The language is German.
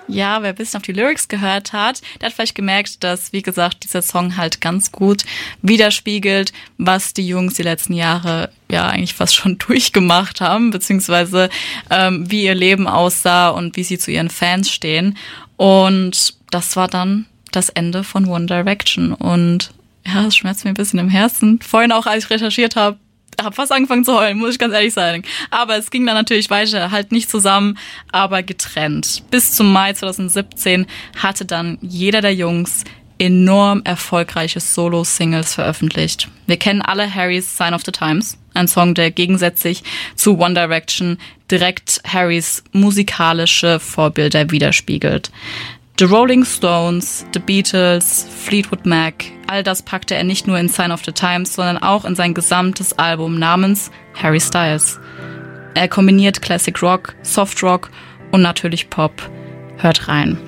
Ja, wer ein bisschen auf die Lyrics gehört hat, der hat vielleicht gemerkt, dass, wie gesagt, dieser Song halt ganz gut widerspiegelt, was die Jungs die letzten Jahre ja eigentlich fast schon durchgemacht haben, beziehungsweise wie ihr Leben aussah und wie sie zu ihren Fans stehen. Und das war dann das Ende von One Direction. Und ja, es schmerzt mir ein bisschen im Herzen. Vorhin auch, als ich recherchiert habe fast angefangen zu heulen, muss ich ganz ehrlich sagen. Aber es ging dann natürlich weiter, halt nicht zusammen, aber getrennt. Bis zum Mai 2017 hatte dann jeder der Jungs enorm erfolgreiche Solo-Singles veröffentlicht. Wir kennen alle Harrys Sign of the Times, ein Song, der gegensätzlich zu One Direction direkt Harrys musikalische Vorbilder widerspiegelt. The Rolling Stones, The Beatles, Fleetwood Mac, all das packte er nicht nur in Sign of the Times, sondern auch in sein gesamtes Album namens Harry Styles. Er kombiniert Classic Rock, Soft Rock und natürlich Pop. Hört rein.